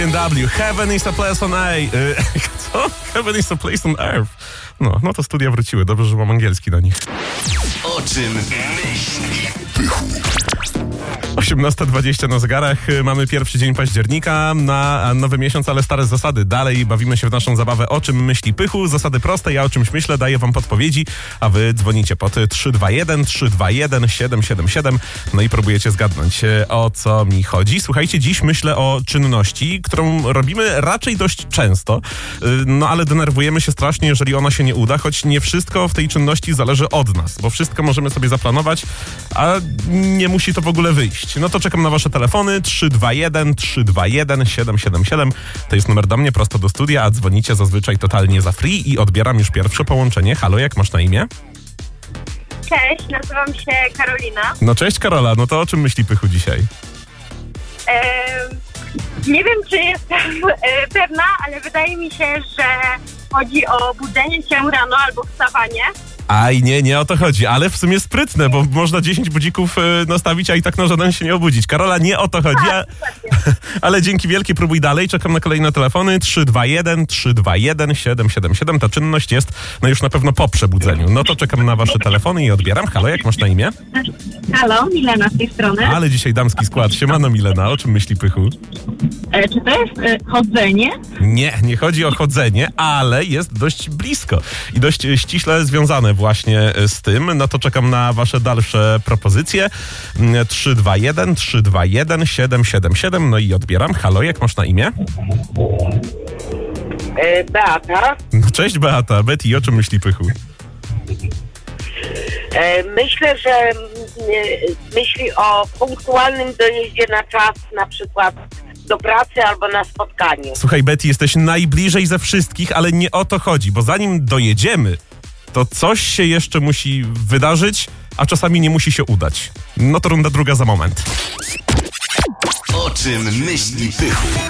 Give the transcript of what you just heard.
W. Heaven is a place on earth. Co? Heaven is a place on earth. No to studia wróciły. Dobrze, że mam angielski na nich. O czym myśli Pychu? 18:20 na zegarach. Mamy pierwszy dzień października na nowy miesiąc, ale stare zasady. Dalej bawimy się w naszą zabawę O czym myśli Pychu. Zasady proste, ja o czymś myślę, daję wam podpowiedzi, a wy dzwonicie pod 321 321 777. No i próbujecie zgadnąć, o co mi chodzi. Słuchajcie, dziś myślę o czynności, którą robimy raczej dość często, no ale denerwujemy się strasznie, jeżeli ona się nie uda, choć nie wszystko w tej czynności zależy od nas, bo wszystko możemy sobie zaplanować, a nie musi to w ogóle wyjść. No to czekam na wasze telefony 321 321 777. To jest numer do mnie, prosto do studia, a dzwonicie zazwyczaj totalnie za free i odbieram już pierwsze połączenie. Halo, jak masz na imię? Cześć, nazywam się Karolina. No cześć Karola, no to o czym myśli Pychu dzisiaj? Nie wiem, czy jestem pewna, ale wydaje mi się, że chodzi o budzenie się rano albo wstawanie. Aj, nie o to chodzi, ale w sumie sprytne, bo można 10 budzików nastawić, a i tak na żaden się nie obudzić. Karola, nie o to chodzi, ale dzięki wielkie, próbuj dalej. Czekam na kolejne telefony 321 321 777. Ta czynność jest już na pewno po przebudzeniu. No to czekam na wasze telefony i odbieram. Halo, jak masz na imię? Halo, Milena z tej strony. Ale dzisiaj damski skład. Siemano Milena, o czym myśli Pychu? Czy to jest chodzenie? Nie chodzi o chodzenie, ale jest dość blisko i dość ściśle związane właśnie z tym. No to czekam na wasze dalsze propozycje. 321 321 777. No i odbieram. Halo, jak masz na imię? Beata. No cześć Beata. Betty, o czym myśli Pychu? Myślę, że myśli o punktualnym dojeździe na czas, na przykład do pracy albo na spotkaniu. Słuchaj Betty, jesteś najbliżej ze wszystkich, ale nie o to chodzi, bo zanim dojedziemy, to coś się jeszcze musi wydarzyć, a czasami nie musi się udać. No to runda druga za moment. O czym myśli Pychu?